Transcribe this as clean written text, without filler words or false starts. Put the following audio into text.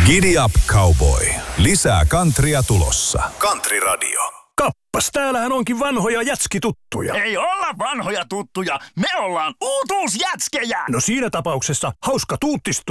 Giddy up, cowboy. Lisää countrya tulossa. Country Radio. Kappas, täällähän onkin vanhoja jätskituttuja. Ei olla vanhoja tuttuja, me ollaan uutuusjätskejä. No siinä tapauksessa hauska tuuttistuu.